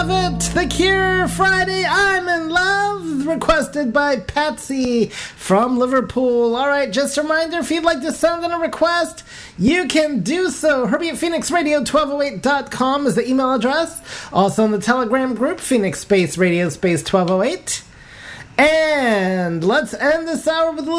The Cure, Friday, I'm in Love, requested by Patsy from Liverpool. Alright, just a reminder, if you'd like to send in a request, you can do so. Herbie at PhoenixRadio1208.com is the email address. Also in the Telegram group, Phoenix Space Radio Space 1208. And let's end this hour with a little